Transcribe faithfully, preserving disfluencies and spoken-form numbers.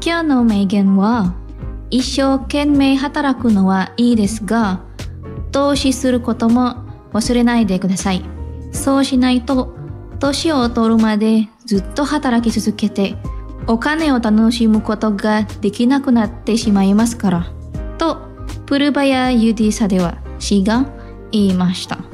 今日の名言は、一生懸命働くのはいいですが、投資することも忘れないでください。そうしないと、年を取るまでずっと働き続けて、お金を楽しむことができなくなってしまいますから。と、プルバヤユディサでは詩が言いました。